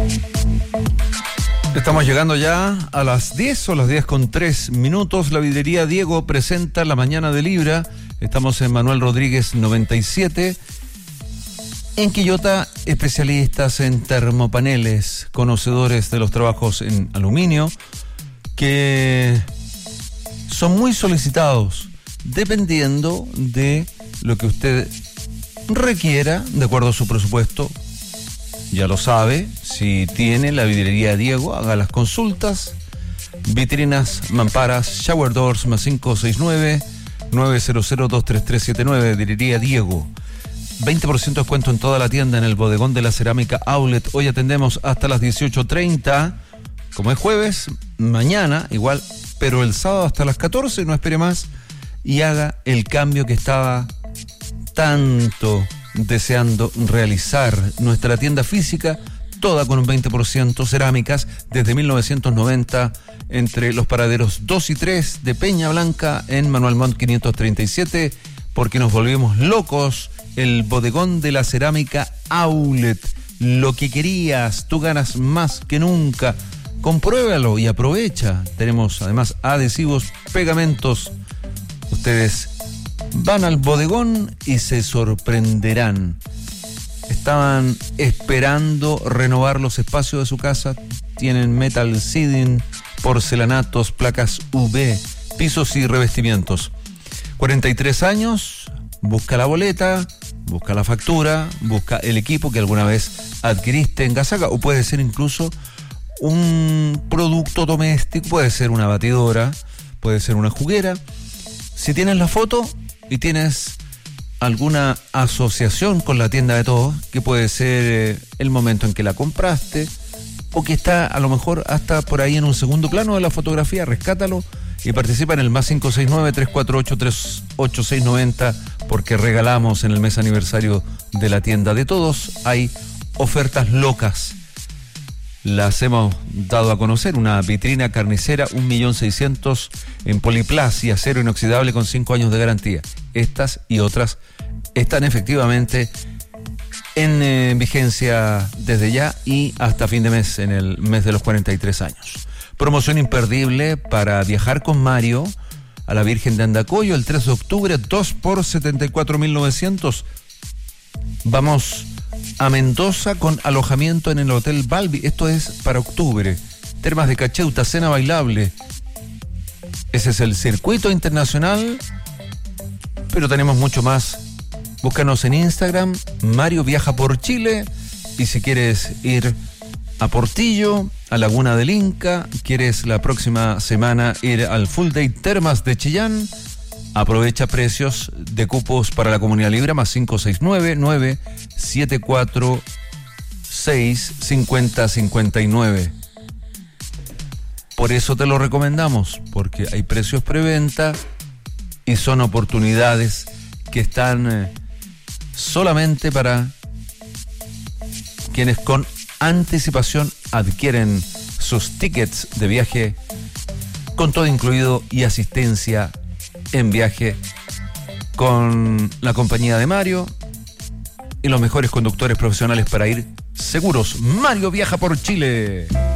Estamos llegando ya a las 10 o las 10:03. La vidrería Diego presenta La Mañana de Libra. Estamos en Manuel Rodríguez 97. En Quillota, especialistas en termopaneles, conocedores de los trabajos en aluminio, que son muy solicitados, dependiendo de lo que usted requiera, de acuerdo a su presupuesto. Ya lo sabe, si tiene la vidriería Diego, haga las consultas. Vitrinas, mamparas, shower doors, más 569-900-23379, vidriería Diego. 20% de descuento en toda la tienda en el bodegón de la cerámica Outlet. Hoy atendemos hasta las 18:30. Como es jueves, mañana igual, pero el sábado hasta las 14, no espere más y haga el cambio que estaba tanto deseando realizar. Nuestra tienda física, toda con un 20%, cerámicas desde 1990 entre los paraderos 2 y 3 de Peña Blanca en Manuel Montt 537, porque nos volvimos locos. El bodegón de la cerámica Outlet, lo que querías, tú ganas más que nunca. Compruébalo y aprovecha. Tenemos además adhesivos, pegamentos. Ustedes van al bodegón y se sorprenderán. Estaban esperando renovar los espacios de su casa. Tienen metal siding, porcelanatos, placas UV, pisos y revestimientos. 43 años, busca la boleta, busca la factura, busca el equipo que alguna vez adquiriste en Gazaca, o puede ser incluso un producto doméstico, puede ser una batidora, puede ser una juguera. Si tienes la foto y tienes alguna asociación con la tienda de todos, que puede ser el momento en que la compraste, o que está a lo mejor hasta por ahí en un segundo plano de la fotografía, rescátalo y participa en el más 569-348-38690, porque regalamos en el mes aniversario de la tienda de todos. Hay ofertas locas. Las hemos dado a conocer. Una vitrina carnicera, 1.600.000 en Poliplas y acero inoxidable con 5 años de garantía. Estas y otras están efectivamente en vigencia desde ya y hasta fin de mes, en el mes de los 43 años. Promoción imperdible para viajar con Mario a la Virgen de Andacollo el 3 de octubre, 2 por 74.900. Vamos a Mendoza con alojamiento en el Hotel Balbi. Esto es para octubre. Termas de Cacheuta, cena bailable. Ese es el circuito internacional, pero tenemos mucho más. Búscanos en Instagram, Mario Viaja por Chile. Y si quieres ir a Portillo, a Laguna del Inca, quieres la próxima semana ir al Full Day Termas de Chillán, aprovecha precios de cupos para la Comunidad Libre, más 569-974-650-59. Por eso te lo recomendamos, porque hay precios preventa y son oportunidades que están solamente para quienes con anticipación adquieren sus tickets de viaje con todo incluido y asistencia en viaje con la compañía de Mario y los mejores conductores profesionales para ir seguros. Mario Viaja por Chile.